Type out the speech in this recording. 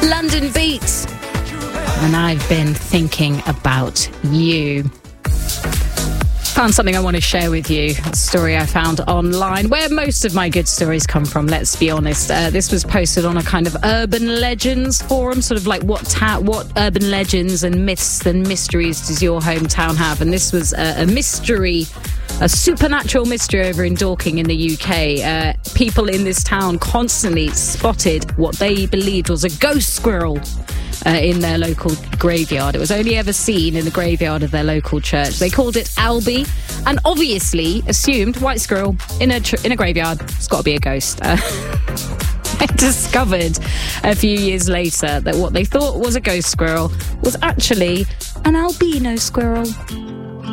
London Beat. And I've been thinking about you. Found something I want to share with you. A story I found online, where most of my good stories come from, let's be honest. This was posted on a kind of urban legends forum, sort of like what urban legends and myths and mysteries does your hometown have? And this was a mystery, a supernatural mystery over in Dorking in the UK. People in this town constantly spotted what they believed was a ghost squirrel in their local graveyard. It was only ever seen in the graveyard of their local church. They called it Albie and obviously assumed white squirrel in a graveyard. It's got to be a ghost. They discovered a few years later that what they thought was a ghost squirrel was actually an albino squirrel.